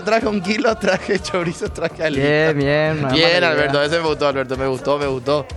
traje 1 kilo, traje chorizo, traje alita. Bien. Bien, Alberto, ese me gustó, Alberto, me gustó.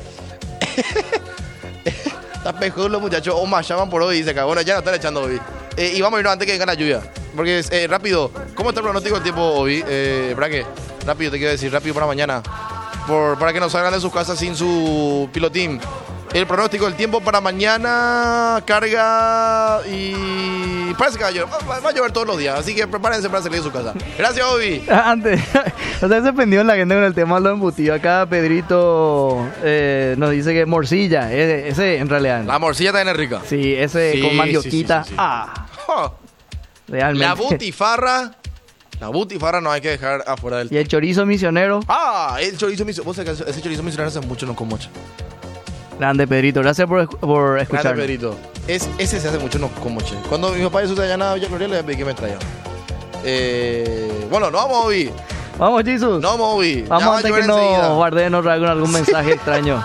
Está pejudo los muchachos, o más llaman por hoy, dice acá. Bueno, ya no están echando hoy. Y vamos a irnos antes que venga la lluvia. Porque, rápido, ¿cómo está el pronóstico del tiempo hoy? Braque, rápido, te quiero decir, rápido para mañana. Para que no salgan de sus casas sin su pilotín. El pronóstico del tiempo para mañana, carga y parece que va a llover todos los días, así que prepárense para salir de su casa. Gracias, Obi. Antes, o sea, se ofendió la gente con el tema de los embutidos. Acá Pedrito nos dice que morcilla, ese en realidad. La morcilla también es rica. Sí, ese sí, con mandioquita. Sí. Realmente. La butifarra no hay que dejar afuera del... ¿Y el chorizo misionero? El chorizo misionero. Vos sabés que ese chorizo misionero hace mucho no con mocha. Grande Pedrito, gracias por escucharnos. Grande Pedrito. Ese se hace mucho no con moche. Cuando mi papá hizo allá a Villa Gloria, le pedí que me traiga. Bueno, no vamos a oír. Vamos, Jesús. No vamos a oír. Vamos antes que nos guarden o traigan algún mensaje extraño.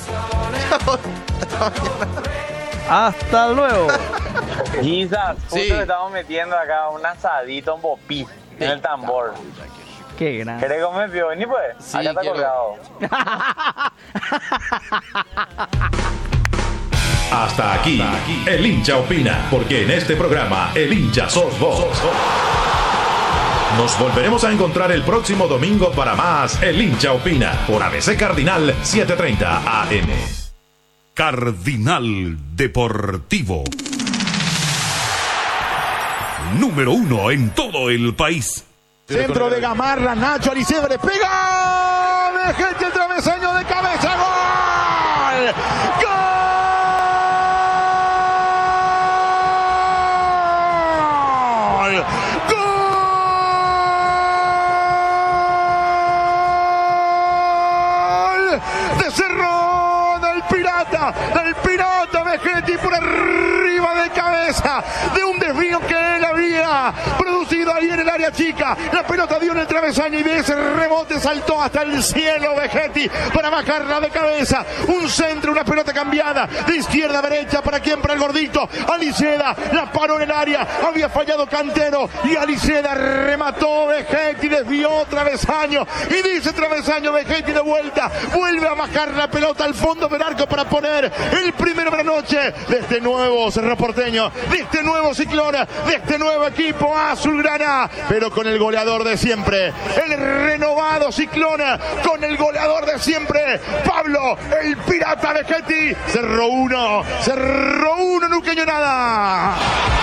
Hasta luego. Quizás, justo Sí. le estamos metiendo acá un asadito, un popí en el tambor. Qué grande. ¿Querés comer, Pio? Ni pues. Sí, Acá está quiero. colgado. Hasta aquí, el hincha opina, porque en este programa el hincha sos vos. Nos volveremos a encontrar el próximo domingo para más El hincha opina por ABC Cardinal 730 AM. Cardinal Deportivo. Número 1 en todo el país. Centro de Gamarra, Nacho Alicea le pega. Vejete el travesaño de cabeza. ¡Gol! ¡Gol! ¡Gol! De Cerro del Pirata Vegetti por arriba de cabeza de un desvío que él había producido ahí en el área chica. La pelota dio en el travesaño y de ese rebote saltó hasta el cielo Vegetti para bajarla de cabeza. Un centro, una pelota cambiada de izquierda a derecha. ¿Para quién? Para el gordito Aliceda, la paró en el área, había fallado Cantero y Aliceda remató. Vegetti desvió travesaño y dice travesaño Vegetti de vuelta, vuelve a bajar la pelota al fondo del arco para poner el primero de la noche de este nuevo Cerro Porteño, de este nuevo Ciclón, de este nuevo equipo azulgrana, pero con el goleador de siempre, el renovado Ciclón, con el goleador de siempre, Pablo el Pirata Vegetti. Cerro 1, Nuqueño nada.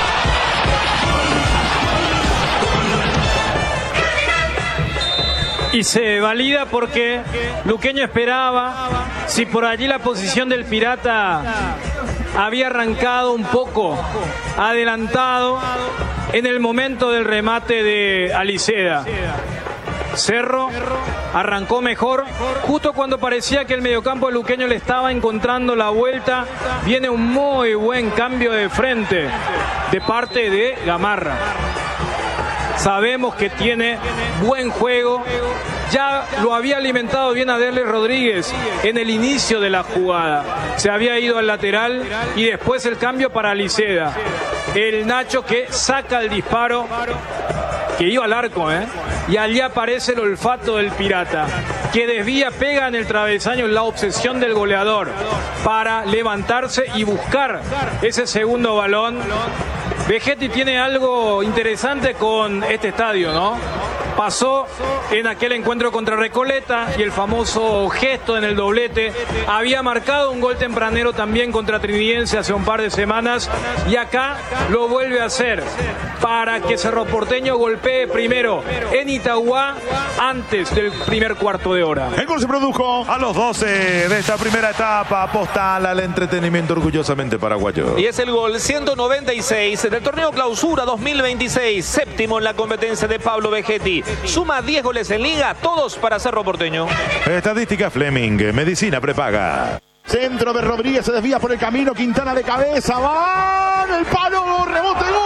Y se valida porque Luqueño esperaba si por allí la posición del Pirata había arrancado un poco adelantado en el momento del remate de Aliceda. Cerro arrancó mejor, justo cuando parecía que el mediocampo de Luqueño le estaba encontrando la vuelta. Viene un muy buen cambio de frente de parte de Gamarra. Sabemos que tiene buen juego. Ya lo había alimentado bien a Derle Rodríguez en el inicio de la jugada. Se había ido al lateral y después el cambio para Aliceda. El Nacho que saca el disparo, que iba al arco, y allí aparece el olfato del Pirata, que desvía, pega en el travesaño, la obsesión del goleador para levantarse y buscar ese segundo balón. Vegetti tiene algo interesante con este estadio, ¿no? Pasó en aquel encuentro contra Recoleta y el famoso gesto en el doblete. Había marcado un gol tempranero también contra Trinidense hace un par de semanas y acá lo vuelve a hacer para que Cerro Porteño golpee primero en Itagua antes del primer cuarto de hora. El gol se produjo A los 12 de esta primera etapa, postal al entretenimiento orgullosamente paraguayo. Y es el gol 196 del torneo Clausura 2026, séptimo en la competencia de Pablo Vegetti. Suma 10 goles en liga, todos para Cerro Porteño. Estadística Fleming, medicina prepaga. Centro de Rodríguez, se desvía por el camino, Quintana de cabeza, va en el palo, rebote,